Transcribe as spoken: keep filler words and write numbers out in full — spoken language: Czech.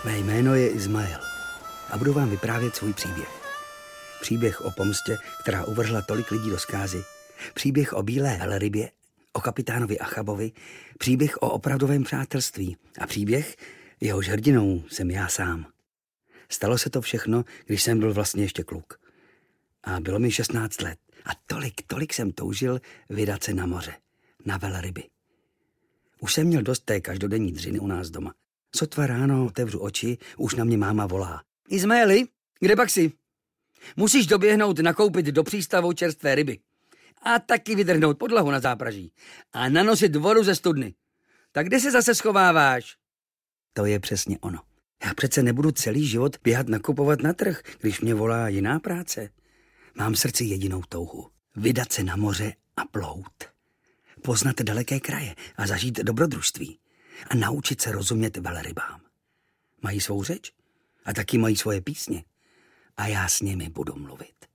Mé jméno je Ismael a budu vám vyprávět svůj příběh. Příběh o pomstě, která uvrhla tolik lidí do zkázy. Příběh o bílé velrybě, o kapitánovi Achabovi. Příběh o opravdovém přátelství. A příběh, jehož hrdinou jsem já sám. Stalo se to všechno, když jsem byl vlastně ještě kluk. A bylo mi šestnáct let. A tolik, tolik jsem toužil vydat se na moře, na velryby. Už jsem měl dost té každodenní dřiny u nás doma. Sotva ráno otevřu oči, už na mě máma volá. Ismaeli, kde pak jsi? Musíš doběhnout nakoupit do přístavu čerstvé ryby. A taky vydrhnout podlahu na zápraží. A nanosit vodu ze studny. Tak kde se zase schováváš? To je přesně ono. Já přece nebudu celý život běhat nakupovat na trh, když mě volá jiná práce. Mám v srdci jedinou touhu. Vydat se na moře a plout. Poznat daleké kraje a zažít dobrodružství. A naučit se rozumět velrybám. Mají svou řeč a taky mají svoje písně. A já s nimi budu mluvit.